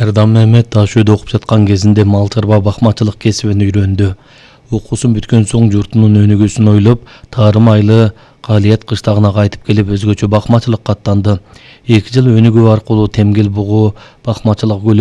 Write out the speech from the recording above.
Эрдам Мehmet Таш үйдө окуп жаткан кезинде мал чарба бакмачылык кесибин үйрөндү. Окуусун бүткөн соң журтунун өнүгүүсүн ойлоп, Тарым Айлы Калият кыштагына кайтып келип өзгөчө бакмачылыкка аттанды. 2 жыл өнүгүү аркылуу темгел бугу бакмачылык